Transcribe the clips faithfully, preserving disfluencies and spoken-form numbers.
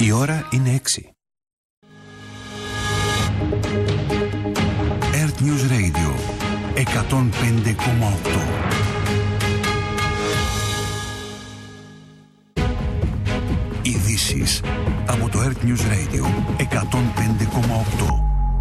Η ώρα είναι έξι. Earth News Radio εκατόν πέντε κόμμα οκτώ. Ειδήσεις από το Earth News Radio εκατόν πέντε κόμμα οκτώ.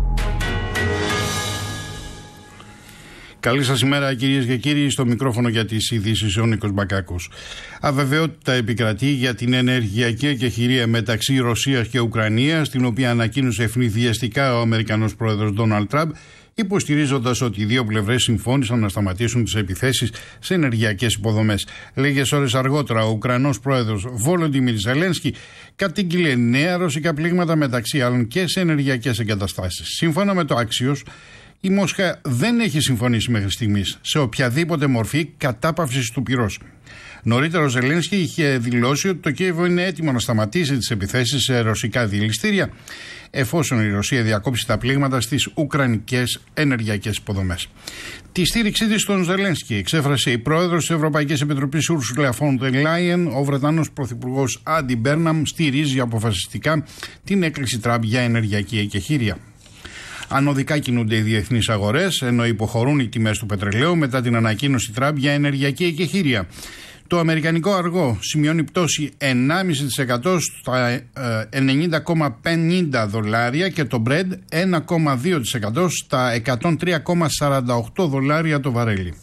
Καλή σας ημέρα, κυρίες και κύριοι, στο μικρόφωνο για τις ειδήσεις ο Νίκος Μπακάκος. Αβεβαιότητα επικρατεί για την ενεργειακή εκεχηρία μεταξύ Ρωσίας και Ουκρανίας, την οποία ανακοίνωσε ευνηδιαστικά ο Αμερικανός πρόεδρος Ντόναλντ Τραμπ, υποστηρίζοντας ότι οι δύο πλευρές συμφώνησαν να σταματήσουν τις επιθέσεις σε ενεργειακές υποδομές. Λίγες ώρες αργότερα, ο Ουκρανός πρόεδρος Βόλοντιμιρ Ζελένσκι κατήγγειλε νέα ρωσικά πλήγματα, μεταξύ άλλων και σε ενεργειακές εγκαταστάσεις. Σύμφωνα με το Axios, η Μόσχα δεν έχει συμφωνήσει μέχρι στιγμής σε οποιαδήποτε μορφή κατάπαυσης του πυρός. Νωρίτερα ο Ζελένσκι είχε δηλώσει ότι το Κίεβο είναι έτοιμο να σταματήσει τις επιθέσεις σε ρωσικά δηληστήρια, εφόσον η Ρωσία διακόψει τα πλήγματα στις ουκρανικές ενεργειακές υποδομές. Τη στήριξή της στον Ζελένσκι εξέφρασε η πρόεδρος της Ευρωπαϊκής Επιτροπής Ursula von der Leyen. Ο Βρετανός πρωθυπουργός Άντι Μπέρναμ στηρίζει αποφασιστικά την έκκληση Τραμπ για ενεργειακή εκεχηρία. Ανωδικά κινούνται οι διεθνείς αγορές, ενώ υποχωρούν οι τιμές του πετρελαίου μετά την ανακοίνωση Τραμπ για ενεργειακή εκεχηρία. Το αμερικανικό αργό σημειώνει πτώση ενάμιση τοις εκατό στα ενενήντα κόμμα πενήντα δολάρια και το Brent ένα κόμμα δύο τοις εκατό στα εκατόν τρία κόμμα σαράντα οκτώ δολάρια το βαρέλι.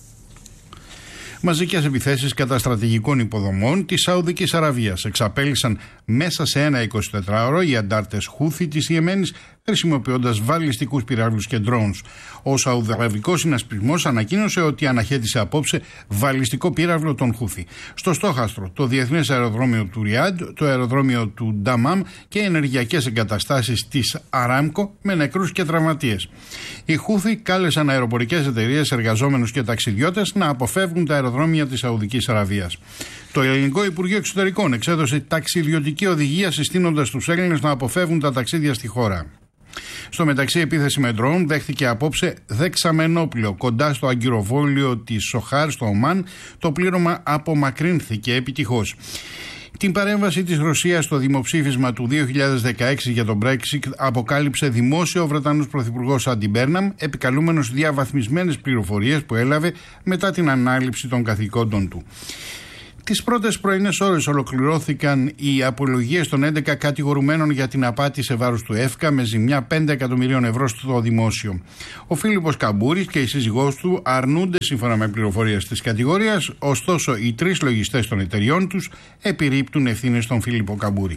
Μαζικές επιθέσεις κατά στρατηγικών υποδομών της Σαουδικής Αραβίας εξαπέλυσαν μέσα σε ένα εικοσιτετράωρο οι αντάρτες Χούθι της Ιεμένης, χρησιμοποιώντας βαλιστικούς πυράβλους και drones. Ο Σαουδαραβικός συνασπισμός ανακοίνωσε ότι αναχέτησε απόψε βαλιστικό πύραυλο των Χούθι στο στόχαστρο, το διεθνές αεροδρόμιο του Ριάντ, το αεροδρόμιο του Νταμάμ και ενεργειακές εγκαταστάσεις της Αράμκο με νεκρούς και τραυματίες. Οι Χούθι κάλεσαν αεροπορικές εταιρείες, εργαζόμενους και ταξιδιώτες να αποφεύγουν τα αεροδρόμια της Σαουδικής Αραβίας. Το Ελληνικό Υπουργείο Εξωτερικών εξέδωσε ταξιδιωτική οδηγία συστήνοντας τους Έλληνες να αποφεύγουν τα ταξίδια στη χώρα. Στο μεταξύ, επίθεση με ντρόουν δέχτηκε απόψε δεξαμενόπλαιο κοντά στο αγκυροβόλιο της Σοχάρ στο Ομάν. Το πλήρωμα απομακρύνθηκε επιτυχώς. Την παρέμβαση της Ρωσίας στο δημοψήφισμα του δύο χιλιάδες δεκαέξι για τον Brexit αποκάλυψε δημόσιο ο Βρετανός πρωθυπουργός Άντι Μπέρναμ, επικαλούμενος διαβαθμισμένες πληροφορίες που έλαβε μετά την ανάληψη των καθηκόντων του. Τις πρώτες πρωινές ώρες ολοκληρώθηκαν οι απολογίες των έντεκα κατηγορουμένων για την απάτη σε βάρος του ΕΦΚΑ με ζημιά πέντε εκατομμυρίων ευρώ στο δημόσιο. Ο Φίλιππος Καμπούρης και η σύζυγός του αρνούνται σύμφωνα με πληροφορίες της κατηγορίας, ωστόσο οι τρεις λογιστές των εταιριών τους επιρρύπτουν ευθύνες στον Φίλιππο Καμπούρη.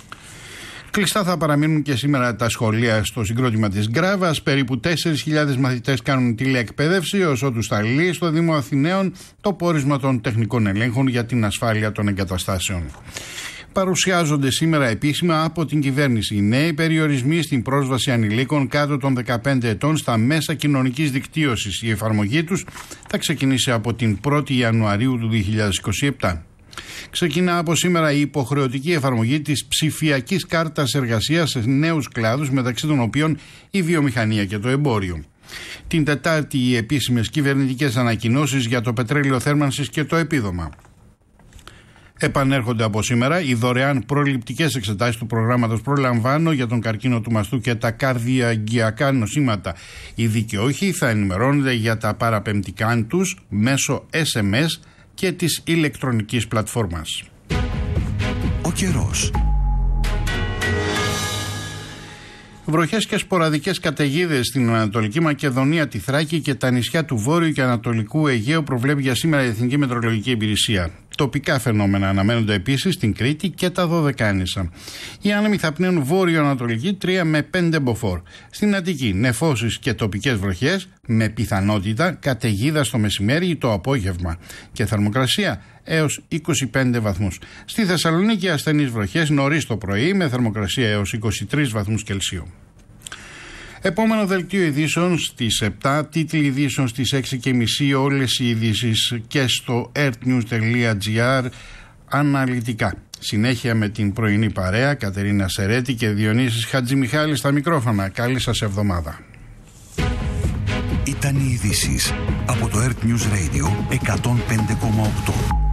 Κλειστά θα παραμείνουν και σήμερα τα σχολεία στο συγκρότημα της Γκράβας. Περίπου τέσσερις χιλιάδες μαθητές κάνουν τηλεεκπαίδευση, όσο τους ταλεί στο Δήμο Αθηναίων το πόρισμα των τεχνικών ελέγχων για την ασφάλεια των εγκαταστάσεων. Παρουσιάζονται σήμερα επίσημα από την κυβέρνηση οι νέοι περιορισμοί στην πρόσβαση ανηλίκων κάτω των δεκαπέντε ετών στα μέσα κοινωνικής δικτύωσης. Η εφαρμογή τους θα ξεκινήσει από την πρώτη Ιανουαρίου του δύο χιλιάδες είκοσι επτά. Ξεκινά από σήμερα η υποχρεωτική εφαρμογή της ψηφιακής κάρτας εργασίας σε νέους κλάδους, μεταξύ των οποίων η βιομηχανία και το εμπόριο. Την Τετάρτη οι επίσημες κυβερνητικές ανακοινώσεις για το πετρέλαιο θέρμανσης και το επίδομα. Επανέρχονται από σήμερα οι δωρεάν προληπτικές εξετάσεις του προγράμματος Προλαμβάνω για τον καρκίνο του μαστού και τα καρδιαγγειακά νοσήματα. Οι δικαιούχοι θα ενημερώνονται για τα παραπεμπτικά τους μέσω ες εμ ες και της ηλεκτρονικής πλατφόρμας. Ο καιρός. Βροχές και σποραδικές καταιγίδες στην Ανατολική Μακεδονία, τη Θράκη και τα νησιά του Βόρειου και Ανατολικού Αιγαίου προβλέπει για σήμερα η Εθνική Μετεωρολογική Υπηρεσία. Τοπικά φαινόμενα αναμένονται επίσης στην Κρήτη και τα Δωδεκάνησα. Οι άνεμοι θα πνέουν βόρειο-ανατολική τρία με πέντε μποφόρ. Στην Αττική νεφώσεις και τοπικές βροχές με πιθανότητα καταιγίδα στο μεσημέρι ή το απόγευμα και θερμοκρασία έως είκοσι πέντε βαθμούς. Στη Θεσσαλονίκη ασθενείς βροχές νωρίς το πρωί με θερμοκρασία έως είκοσι τρεις βαθμούς Κελσίου. Επόμενο δελτίο ειδήσεων στις επτά, τίτλοι ειδήσεων στις έξι και μισή, όλες οι ειδήσεις και στο earthnews τελεία gr αναλυτικά. Συνέχεια με την πρωινή παρέα, Κατερίνα Σερέτη και Διονύσης Χατζημιχάλη στα μικρόφωνα. Καλή σας εβδομάδα. Ήταν οι ειδήσεις από το Earth News Radio εκατόν πέντε κόμμα οκτώ.